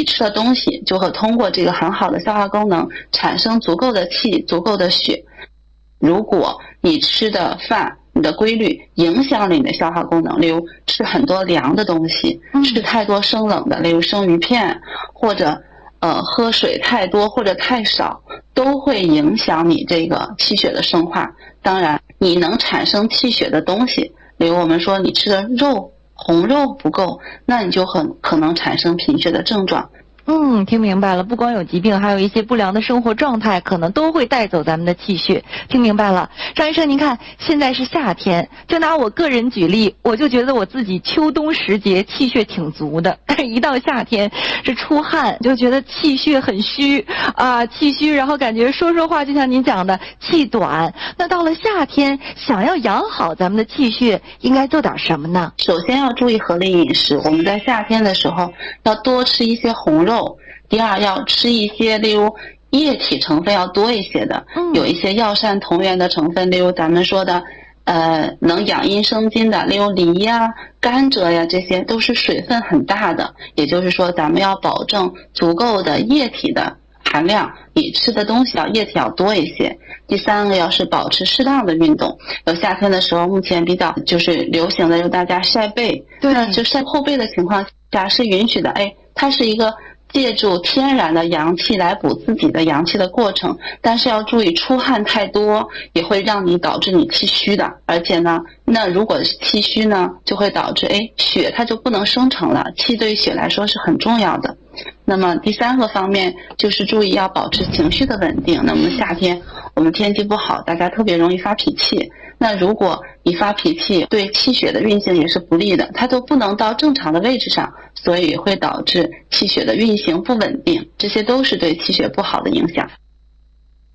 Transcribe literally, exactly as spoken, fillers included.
吃的东西就会通过这个很好的消化功能产生足够的气、足够的血。如果你吃的饭你的规律影响了你的消化功能，例如吃很多凉的东西，吃太多生冷的，例如生鱼片，或者呃喝水太多或者太少，都会影响你这个气血的生化。当然你能产生气血的东西，例如我们说你吃的肉红肉不够，那你就很可能产生贫血的症状。 嗯，听明白了，不光有疾病，还有一些不良的生活状态可能都会带走咱们的气血。听明白了。张医生，您看现在是夏天，就拿我个人举例，我就觉得我自己秋冬时节气血挺足的，但是一到夏天这出汗就觉得气血很虚啊，气虚，然后感觉说说话就像您讲的气短。那到了夏天，想要养好咱们的气血，应该做点什么呢？ 首先要注意合理饮食，我们在夏天的时候要多吃一些红肉。第二，要吃一些例如液体成分要多一些的，有一些药膳同源的成分，例如咱们说的呃能养阴生津的，例如梨呀、甘蔗呀，这些都是水分很大的，也就是说咱们要保证足够的液体的含量，你吃的东西要液体要多一些。第三个，要是保持适当的运动。有夏天的时候，目前比较就是流行的，就大家晒背， 对， 就晒后背的情况下是允许的。哎，它是一个借助天然的阳气来补自己的阳气的过程，但是要注意出汗太多也会让你导致你气虚的，而且呢，那如果是气虚呢，就会导致哎血它就不能生成了，气对于血来说是很重要的。那么第三个方面就是注意要保持情绪的稳定。那么夏天我们天气不好，大家特别容易发脾气，那如果一发脾气对气血的运行也是不利的，它就不能到正常的位置上，所以会导致气血的运行不稳定，这些都是对气血不好的影响。